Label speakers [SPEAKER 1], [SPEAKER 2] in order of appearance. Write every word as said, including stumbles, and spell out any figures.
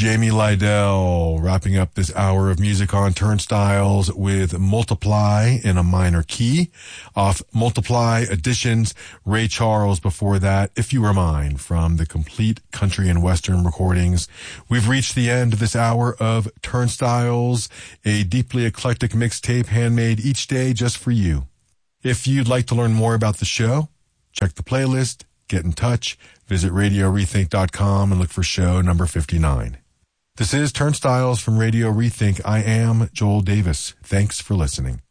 [SPEAKER 1] Jamie Lydell wrapping up this hour of music on Turnstiles with Multiply in a minor key. Off Multiply Editions, Ray Charles before that, If You Were Mine from the Complete Country and Western recordings. We've reached the end of this hour of Turnstiles, a deeply eclectic mixtape handmade each day just for you. If you'd like to learn more about the show, check the playlist, get in touch, visit radio rethink dot com and look for show number fifty-nine. This is Turnstiles from Radio Rethink. I am Joel Davis. Thanks for listening.